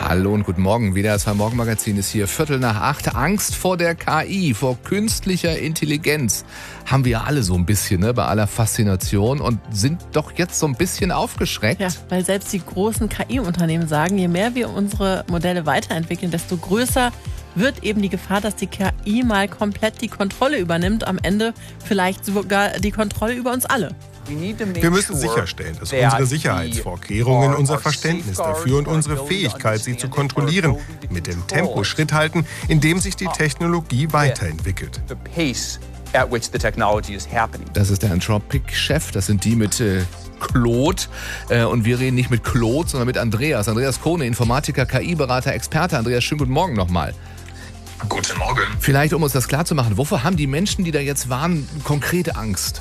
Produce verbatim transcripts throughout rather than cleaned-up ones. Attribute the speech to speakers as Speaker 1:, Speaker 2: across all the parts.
Speaker 1: Hallo und guten Morgen. W D R zwei Morgenmagazin ist hier Viertel nach acht. Angst vor der K I, vor künstlicher Intelligenz haben wir ja alle so ein bisschen, ne, bei aller Faszination und sind doch jetzt so ein bisschen aufgeschreckt.
Speaker 2: Ja, weil selbst die großen K I-Unternehmen sagen, je mehr wir unsere Modelle weiterentwickeln, desto größer wird eben die Gefahr, dass die K I mal komplett die Kontrolle übernimmt, am Ende vielleicht sogar die Kontrolle über uns alle.
Speaker 3: Wir müssen sicherstellen, dass unsere Sicherheitsvorkehrungen, unser Verständnis dafür und unsere Fähigkeit, sie zu kontrollieren, mit dem Tempo Schritt halten, in dem sich die Technologie weiterentwickelt.
Speaker 1: Das ist der Anthropic-Chef, das sind die mit äh, Claude. Äh, und wir reden nicht mit Claude, sondern mit Andreas. Andreas Kohne, Informatiker, K I-Berater, Experte. Andreas, schönen guten Morgen nochmal.
Speaker 4: Guten Morgen.
Speaker 1: Vielleicht, um uns das klarzumachen, wovor haben die Menschen, die da jetzt waren, konkrete Angst?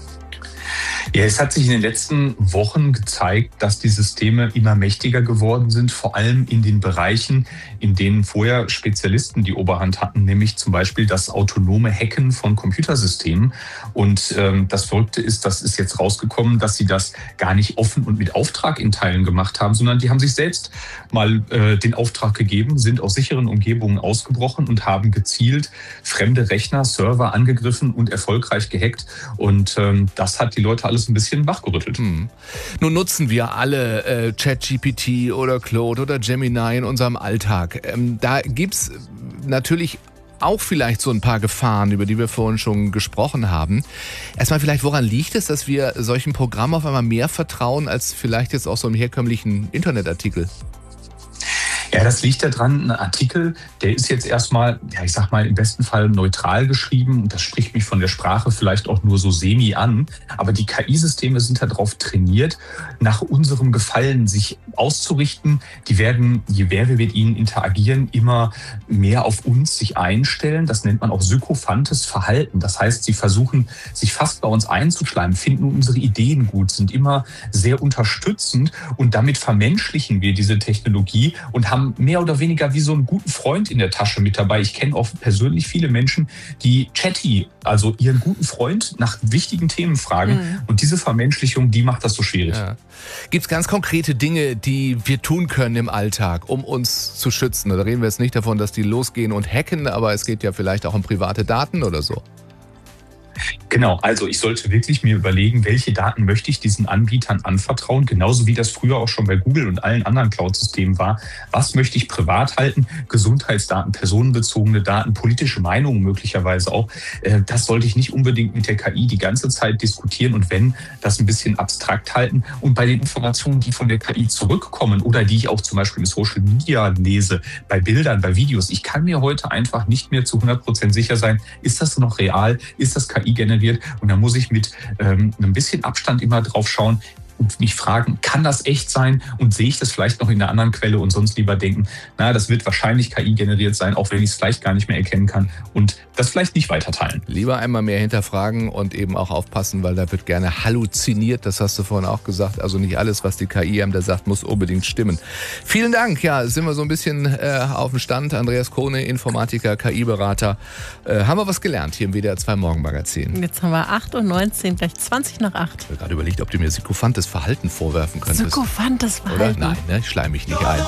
Speaker 4: Ja, es hat sich in den letzten Wochen gezeigt, dass die Systeme immer mächtiger geworden sind, vor allem in den Bereichen, in denen vorher Spezialisten die Oberhand hatten, nämlich zum Beispiel das autonome Hacken von Computersystemen. Und ähm, das Verrückte ist, das ist jetzt rausgekommen, dass sie das gar nicht offen und mit Auftrag in Teilen gemacht haben, sondern die haben sich selbst mal äh, den Auftrag gegeben, sind aus sicheren Umgebungen ausgebrochen und haben gezielt fremde Rechner, Server angegriffen und erfolgreich gehackt. Und ähm, das hat die Leute alles ein bisschen wachgerüttelt.
Speaker 1: Hm. Nun nutzen wir alle äh, ChatGPT oder Claude oder Gemini in unserem Alltag. Ähm, da gibt's natürlich auch vielleicht so ein paar Gefahren, über die wir vorhin schon gesprochen haben. Erstmal vielleicht, woran liegt es, dass wir solchen Programmen auf einmal mehr vertrauen, als vielleicht jetzt auch so einem herkömmlichen Internetartikel?
Speaker 4: Ja, das liegt daran, ein Artikel, der ist jetzt erstmal, ja, ich sag mal, im besten Fall neutral geschrieben und das spricht mich von der Sprache vielleicht auch nur so semi an. Aber die K I-Systeme sind darauf trainiert, nach unserem Gefallen sich auszurichten. Die werden, je mehr wir mit ihnen interagieren, immer mehr auf uns sich einstellen. Das nennt man auch sykophantes Verhalten. Das heißt, sie versuchen, sich fast bei uns einzuschleimen, finden unsere Ideen gut, sind immer sehr unterstützend und damit vermenschlichen wir diese Technologie und haben mehr oder weniger wie so einen guten Freund in der Tasche mit dabei. Ich kenne auch persönlich viele Menschen, die Chatty, also ihren guten Freund, nach wichtigen Themen fragen. Mhm. Und diese Vermenschlichung, die macht das so schwierig.
Speaker 1: Ja. Gibt es ganz konkrete Dinge, die wir tun können im Alltag, um uns zu schützen? Da reden wir jetzt nicht davon, dass die losgehen und hacken, aber es geht ja vielleicht auch um private Daten oder so.
Speaker 4: Genau, also ich sollte wirklich mir überlegen, welche Daten möchte ich diesen Anbietern anvertrauen, genauso wie das früher auch schon bei Google und allen anderen Cloud-Systemen war. Was möchte ich privat halten? Gesundheitsdaten, personenbezogene Daten, politische Meinungen möglicherweise auch. Das sollte ich nicht unbedingt mit der K I die ganze Zeit diskutieren und wenn, das ein bisschen abstrakt halten. Und bei den Informationen, die von der K I zurückkommen oder die ich auch zum Beispiel in Social Media lese, bei Bildern, bei Videos, ich kann mir heute einfach nicht mehr zu hundert Prozent sicher sein, ist das noch real, ist das K I generiert? Und da muss ich mit ähm, einem bisschen Abstand immer drauf schauen und mich fragen, kann das echt sein? Und sehe ich das vielleicht noch in einer anderen Quelle und sonst lieber denken, na, das wird wahrscheinlich K I generiert sein, auch wenn ich es vielleicht gar nicht mehr erkennen kann und das vielleicht nicht weiter teilen.
Speaker 1: Lieber einmal mehr hinterfragen und eben auch aufpassen, weil da wird gerne halluziniert, das hast du vorhin auch gesagt. Also nicht alles, was die K I einem da sagt, muss unbedingt stimmen. Vielen Dank, ja, sind wir so ein bisschen äh, auf dem Stand. Andreas Kohne, Informatiker, K I-Berater. Äh, haben wir was gelernt hier im W D R zwei Morgenmagazin?
Speaker 2: Jetzt haben wir acht Uhr neunzehn, gleich zwanzig nach acht.
Speaker 1: Ich habe gerade überlegt, ob du mir sykophantes Verhalten vorwerfen könntest.
Speaker 2: Sykophantes Verhalten?
Speaker 1: Oder? Nein, ne? Ich schleim mich nicht ein.